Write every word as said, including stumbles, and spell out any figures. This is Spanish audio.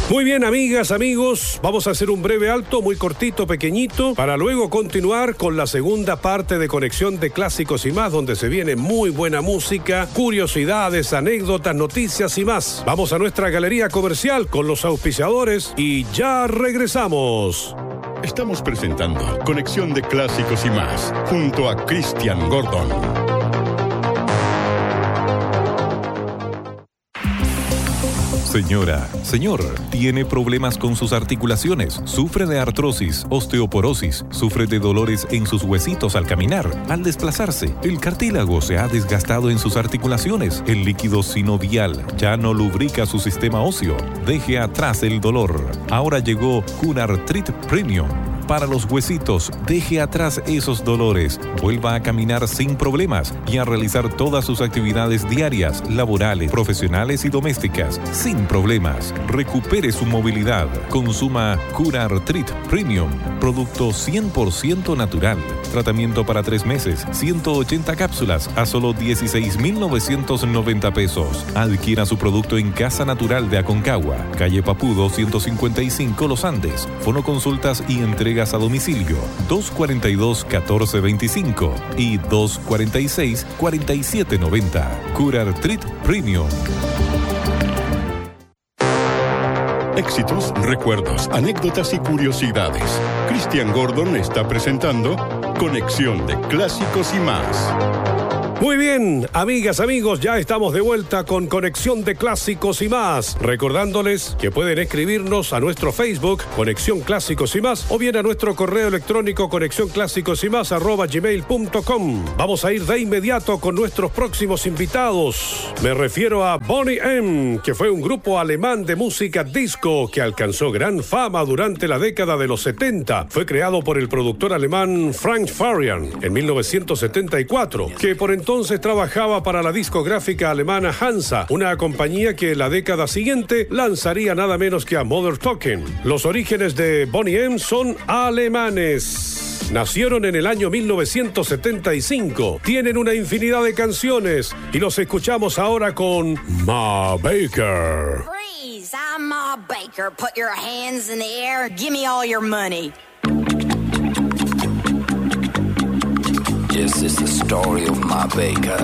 Muy bien, amigas, amigos, vamos a hacer un breve alto, muy cortito, pequeñito, para luego continuar con la segunda parte de Conexión de Clásicos y Más, donde se viene muy buena música, curiosidades, anécdotas, noticias y más. Vamos a nuestra galería comercial con los auspiciadores y ya regresamos. Estamos presentando Conexión de Clásicos y Más, junto a Christian Gordon. Señora, señor, ¿tiene problemas con sus articulaciones? ¿Sufre de artrosis, osteoporosis? ¿Sufre de dolores en sus huesitos al caminar, al desplazarse? El cartílago se ha desgastado en sus articulaciones. El líquido sinovial ya no lubrica su sistema óseo. Deje atrás el dolor. Ahora llegó Cunartrit Premium. Para los huesitos, deje atrás esos dolores, vuelva a caminar sin problemas y a realizar todas sus actividades diarias, laborales, profesionales y domésticas, sin problemas. Recupere su movilidad. Consuma Cunartrit Premium, producto cien por ciento natural. Tratamiento para tres meses, ciento ochenta cápsulas a solo dieciséis mil novecientos noventa pesos. Adquiera su producto en Casa Natural de Aconcagua, calle Papudo ciento cincuenta y cinco Los Andes. Fonoconsultas y entregas a domicilio dos cuarenta y dos, catorce veinticinco y dos cuarenta y seis, cuarenta y siete noventa. Cunartrit Premium. Éxitos, recuerdos, anécdotas y curiosidades. Christian Gordon está presentando Conexión de Clásicos y Más. Muy bien, amigas, amigos, ya estamos de vuelta con Conexión de Clásicos y Más. Recordándoles que pueden escribirnos a nuestro Facebook, Conexión Clásicos y Más, o bien a nuestro correo electrónico conexión clásicos y más arroba gmail punto com. Vamos a ir de inmediato con nuestros próximos invitados. Me refiero a Boney M, que fue un grupo alemán de música disco que alcanzó gran fama durante la década de los setenta. Fue creado por el productor alemán Frank Farian en mil novecientos setenta y cuatro, que por entonces Entonces trabajaba para la discográfica alemana Hansa, una compañía que la década siguiente lanzaría nada menos que a Modern Talking. Los orígenes de Boney M son alemanes. Nacieron en el año mil novecientos setenta y cinco. Tienen una infinidad de canciones y los escuchamos ahora con Ma Baker. Freeze, I'm Ma Baker. Put your hands in the air. Give me all your money. This is the story of Ma Baker.